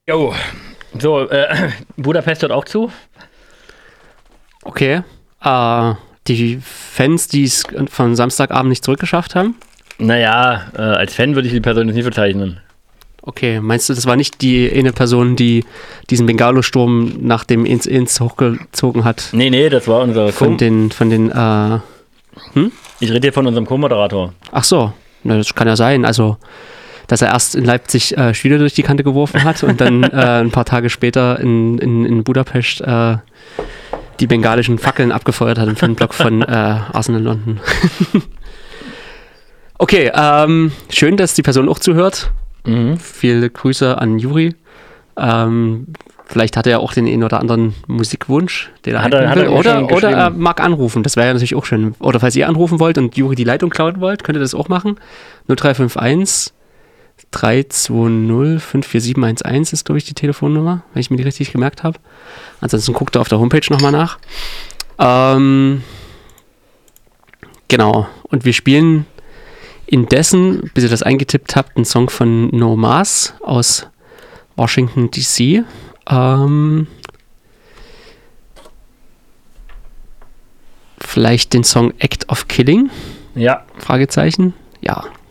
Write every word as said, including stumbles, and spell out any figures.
Jo, so, äh, Budapest hört auch zu. Okay. Äh, die Fans, die es von Samstagabend nicht zurückgeschafft haben? Naja, äh, als Fan würde ich die Person jetzt nicht bezeichnen. Okay, meinst du, das war nicht die eine Person, die diesen Bengalo-Sturm nach dem ins ins hochgezogen hat? Nee, nee, das war unser Von Co- den, von den, äh, hm? Ich rede hier von unserem Co-Moderator. Ach so, na, das kann ja sein. Also, dass er erst in Leipzig äh, Stühle durch die Kante geworfen hat und dann äh, ein paar Tage später in, in, in Budapest äh, die bengalischen Fackeln abgefeuert hat im Fanblock von äh, Arsenal London. Okay, ähm, schön, dass die Person auch zuhört. Mhm. Viele Grüße an Juri. Ähm, vielleicht hat er auch den einen oder anderen Musikwunsch, den er Hat er- einbringen hat er will. mir Oder, schon oder er geschrieben. mag anrufen, das wäre ja natürlich auch schön. Oder falls ihr anrufen wollt und Juri die Leitung klauen wollt, könnt ihr das auch machen. null drei fünf eins drei zwei null fünf vier sieben eins eins ist, glaube ich, die Telefonnummer, wenn ich mir die richtig gemerkt habe. Ansonsten guckt ihr auf der Homepage nochmal nach. Ähm, genau. Und wir spielen indessen, bis ihr das eingetippt habt, einen Song von No Mas aus Washington, D C. Ähm, vielleicht den Song Act of Killing? Ja. Fragezeichen. Ja.